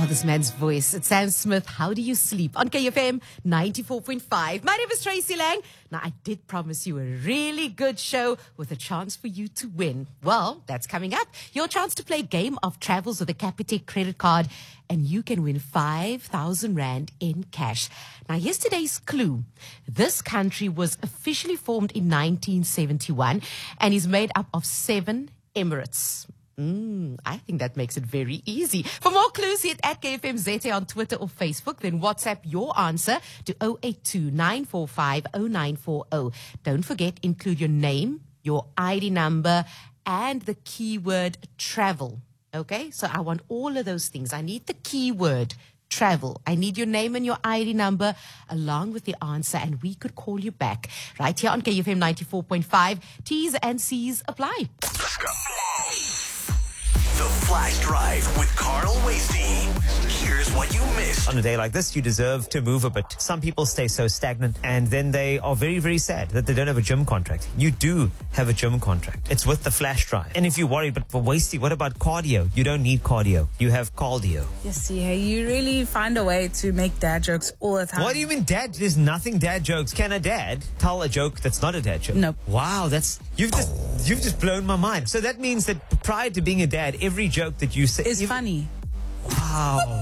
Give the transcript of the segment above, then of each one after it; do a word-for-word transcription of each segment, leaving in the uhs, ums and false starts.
Oh, this man's voice. It's Sam Smith. How do you sleep? On K F M ninety-four point five. My name is Tracy Lang. Now, I did promise you a really good show with a chance for you to win. Well, that's coming up. Your chance to play Game of Travels with a Capitec credit card, and you can win five thousand rand in cash. Now, yesterday's clue. This country was officially formed in nineteen seventy-one and is made up of seven emirates. Mm, I think that makes it very easy. For more clues, hit at K F M Z A on Twitter or Facebook. Then WhatsApp your answer to zero eight two, nine four five, zero nine four zero. Don't forget, include your name, your I D number, and the keyword travel. Okay? So I want all of those things. I need the keyword travel. I need your name and your I D number along with the answer, and we could call you back right here on K F M ninety-four point five. T's and C's apply. Let's go. The Flash Drive with Carl Wasey. Here's what you missed. On a day like this, you deserve to move a bit. Some people stay so stagnant and then they are very, very sad that they don't have a gym contract. You do have a gym contract. It's with the Flash Drive. And if you're worried, but for Wasey, what about cardio? You don't need cardio. You have cardio. Yes, yeah, you really find a way to make dad jokes all the time. What do you mean dad? There's nothing dad jokes. Can a dad tell a joke that's not a dad joke? No. Wow, that's you've just you've just blown my mind. So that means that prior to being a dad, every joke that you say is funny. Wow.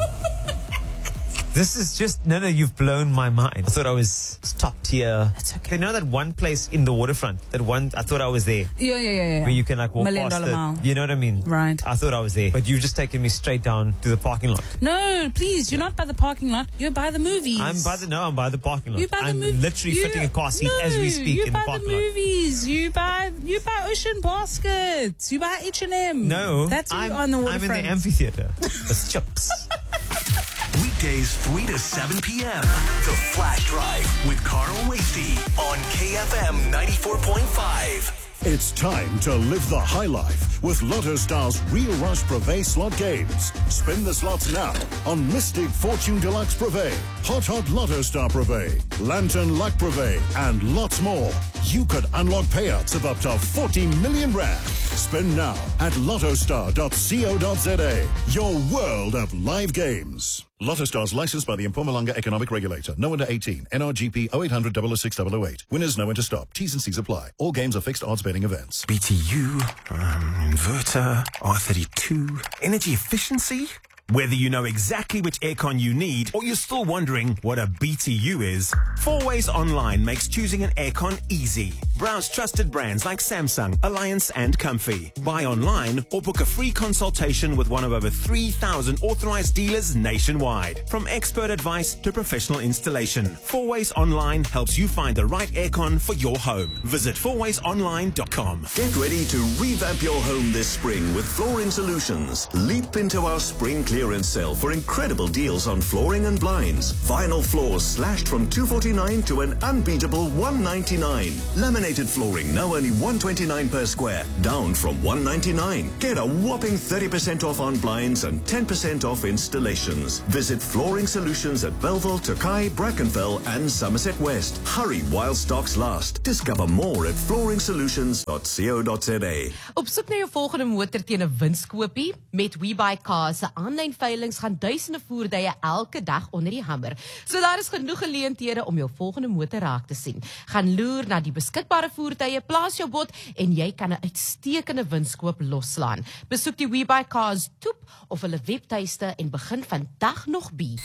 This is just, no, no, you've blown my mind. I thought I was top tier. That's okay. You know that one place in the waterfront, that one, I thought I was there. Yeah, yeah, yeah, yeah. Where you can like walk Million past dollar the, mile. you know what I mean? Right. I thought I was there. But you've just taken me straight down to the parking lot. No, please, you're not by the parking lot. You're by the movies. I'm by the, no, I'm by the parking lot. You're by the I'm movies. literally you, fitting a car seat no, as we speak you're in the by parking the lot. movies. You buy, you buy Ocean Baskets. You buy H and M. No. That's I'm, on the waterfront. I'm in the amphitheater. With chips. Weekdays three to seven p.m. The Flash Drive with Carl Wasey on K F M ninety-four point five. It's time to live the high life with Lotto Star's Real Rush Privé slot games. Spin the slots now on Mystic Fortune Deluxe Privé, Hot Hot Lotto Star Privé, Lantern Luck Privé, and lots more. You could unlock payouts of up to forty million rand. Spin now at lotto star dot co dot za. Your world of live games. Lotto Stars licensed by the Mpumalanga Economic Regulator. No under eighteen. N R G P zero eight hundred, double oh six, double oh eight. Winners know when to stop. T's and C's apply. All games are fixed odds betting events. B T U, um, inverter, R thirty-two, energy efficiency. Whether you know exactly which aircon you need or you're still wondering what a B T U is, Four Ways Online makes choosing an aircon easy. Browse trusted brands like Samsung, Alliance and Comfy. Buy online or book a free consultation with one of over three thousand authorized dealers nationwide. From expert advice to professional installation, Four Ways Online helps you find the right aircon for your home. Visit four ways online dot com. Get ready to revamp your home this spring with Flooring Solutions. Leap into our spring clearance sale for incredible deals on flooring and blinds. Vinyl floors slashed from two forty-nine to an unbeatable one ninety-nine. Laminated flooring now only one twenty-nine per square, down from one ninety-nine. Get a whopping thirty percent off on blinds and ten percent off installations. Visit Flooring Solutions at Belleville, Tokai, Brackenfell and Somerset West. Hurry while stocks last. Discover more at flooring solutions dot co dot za. Op soek na jou volgende motor teen 'n winskoopie met WeBuyCars se aanlyn veilings gaan duisende voertuie elke dag onder die hamer. So daar is genoeg geleenthede om jou volgende motor raak te sien. Gaan loer na die beskikbare voertuie, plaas jou bod en jy kan 'n uitstekende winskoop losslaan. Besoek die WeBuyCars toep of hulle webtuiste en begin vandag nog bi.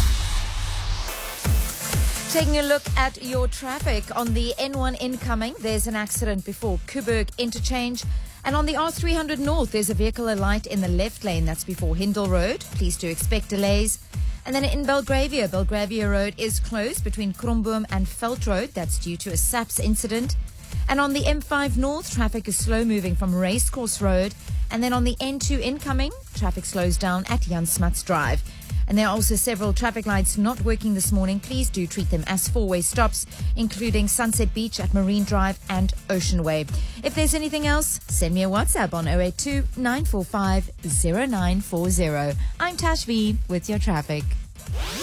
Taking a look at your traffic on the N one incoming, there's an accident before Kuburg Interchange. And on the R three hundred North, there's a vehicle alight in the left lane. That's before Hindle Road. Please do expect delays. And then in Belgravia, Belgravia Road is closed between Kromboom and Veld Road. That's due to a S A P S incident. And on the M five North, traffic is slow moving from Racecourse Road. And then on the N two incoming, traffic slows down at Jan Smuts Drive. And there are also several traffic lights not working this morning. Please do treat them as four-way stops, including Sunset Beach at Marine Drive and Ocean Way. If there's anything else, send me a WhatsApp on zero eight two, nine four five, zero nine four zero. I'm Tash V with your traffic.